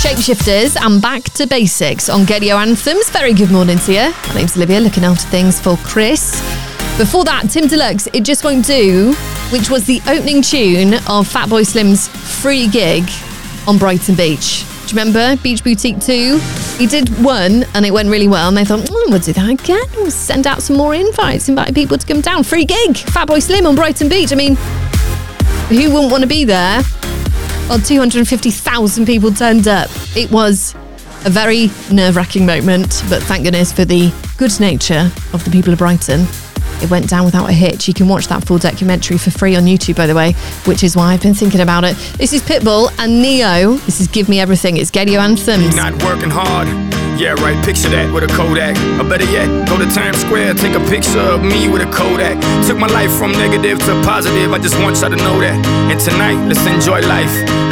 Shapeshifters and Back to Basics on Gadio Anthems. Very good morning to you. My name's Olivia, looking after things for Chris. Before that, Tim Deluxe, It Just Won't Do, which was the opening tune of Fatboy Slim's free gig on Brighton Beach. Do you remember Beach Boutique 2? He did one and it went really well, and they thought, we'll do that again. We'll send out some more invites, invite people to come down. Free gig, Fatboy Slim on Brighton Beach. I mean, who wouldn't want to be there? Well, 250,000 people turned up. It was a very nerve-wracking moment, but thank goodness for the good nature of the people of Brighton. It went down without a hitch. You can watch that full documentary for free on YouTube, by the way, which is why I've been thinking about it. This is Pitbull and Neo. This is Give Me Everything. It's Gadio Anthems. Not working hard. Yeah, right, picture that with a Kodak. Or better yet, go to Times Square, take a picture of me with a Kodak. Took my life from negative to positive, I just want y'all to know that. And tonight, let's enjoy life.